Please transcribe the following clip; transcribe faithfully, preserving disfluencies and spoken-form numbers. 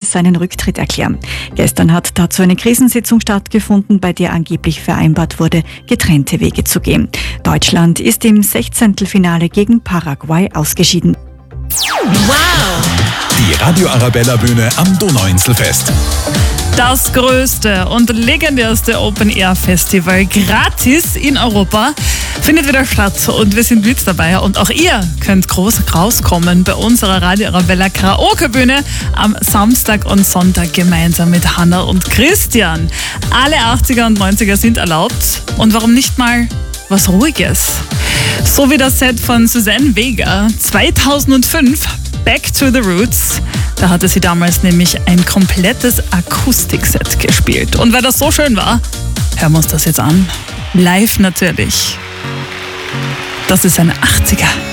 seinen Rücktritt erklären. Gestern hat dazu eine Krisensitzung stattgefunden, bei der angeblich vereinbart wurde, getrennte Wege zu gehen. Deutschland ist im Sechzehntelfinale gegen Paraguay ausgeschieden. Wow! Die Radio Arabella Bühne am Donauinselfest. Das größte und legendärste Open-Air-Festival gratis in Europa findet wieder statt und wir sind mit dabei. Und auch ihr könnt groß rauskommen bei unserer Radio Arabella Karaoke-Bühne am Samstag und Sonntag gemeinsam mit Hannah und Christian. Alle achtziger und neunziger sind erlaubt und warum nicht mal was Ruhiges? So wie das Set von Suzanne Vega zweitausendfünf, Back to the Roots. Da hatte sie damals nämlich ein komplettes Akustikset gespielt. Und weil das so schön war, hören wir uns das jetzt an. Live natürlich. Das ist ein achtziger.